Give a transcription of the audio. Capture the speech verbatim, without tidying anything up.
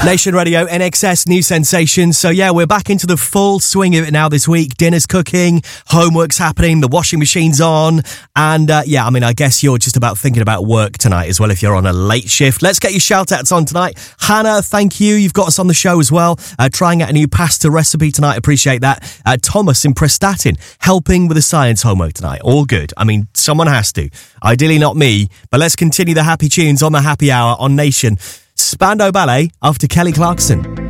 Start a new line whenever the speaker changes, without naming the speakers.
Nation Radio, N X S, new sensations. So yeah, we're back into the full swing of it now this week. Dinner's cooking, homework's happening, the washing machine's on. And uh, yeah, I mean, I guess you're just about thinking about work tonight as well if you're on a late shift. Let's get your shout-outs on tonight. Hannah, thank you. You've got us on the show as well. Uh, trying out a new pasta recipe tonight. Appreciate that. Uh, Thomas in Prestatyn, helping with the science homework tonight. All good. I mean, someone has to. Ideally not me, but let's continue the happy tunes on the happy hour on Nation. Spandau Ballet after Kelly Clarkson.